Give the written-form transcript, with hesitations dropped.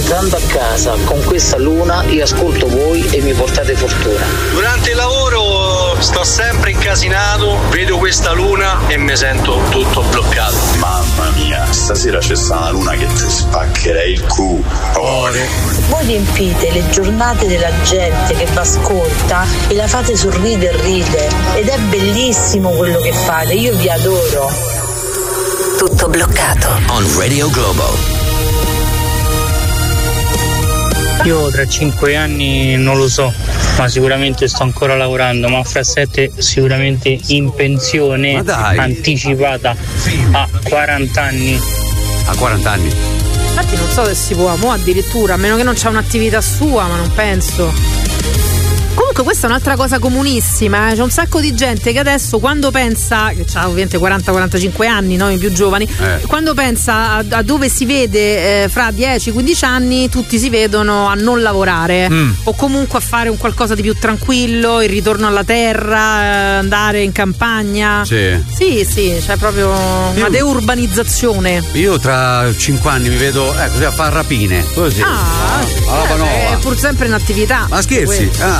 rientrando a casa con questa luna io ascolto voi e mi portate fortuna. Durante il lavoro sto sempre incasinato, vedo questa luna e mi sento tutto bloccato. Mamma mia, stasera c'è sta una luna che ti spaccherei il culo. Voi riempite le giornate della gente che vi ascolta e la fate sorridere e ride, ed è bellissimo quello che fate, io vi adoro. Tutto bloccato on Radio Globo. Io tra 5 anni non lo so, ma sicuramente sto ancora lavorando, ma fra 7 sicuramente in pensione anticipata a 40 anni. A 40 anni? Infatti non so se si può, addirittura, a meno che non c'ha un'attività sua, ma non penso. Comunque questa è un'altra cosa comunissima, c'è un sacco di gente che adesso quando pensa, che ha ovviamente 40-45 anni, noi più giovani, quando pensa a dove si vede fra 10-15 anni, tutti si vedono a non lavorare o comunque a fare un qualcosa di più tranquillo, il ritorno alla terra, andare in campagna. Sì, c'è proprio una deurbanizzazione. Io tra 5 anni mi vedo così a fare rapine, così. Alla Panova. È pur sempre in attività. Ma scherzi?